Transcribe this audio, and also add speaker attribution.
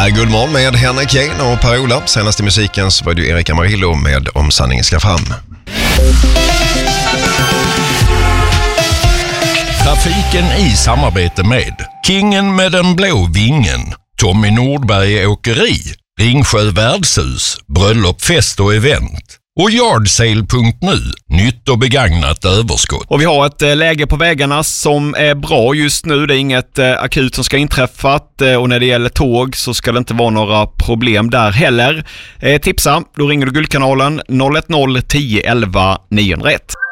Speaker 1: Här är Guldmorgon med Henrik Jehn och Per-Ola. Senast i musiken så var det Erik Amarillo med Om sanningen ska fram.
Speaker 2: Trafiken i samarbete med Kingen med den blå vingen, Tommy Nordberg Åkeri, Ringsjö Värdshus, Bröllop, fest och event och Yardsale.nu, nytt och begagnat överskott.
Speaker 3: Och vi har ett läge på vägarna som är bra just nu. Det är inget akut som ska inträffa och när det gäller tåg så ska det inte vara några problem där heller. Tipsa, då ringer du Guldkanalen 010 11 901.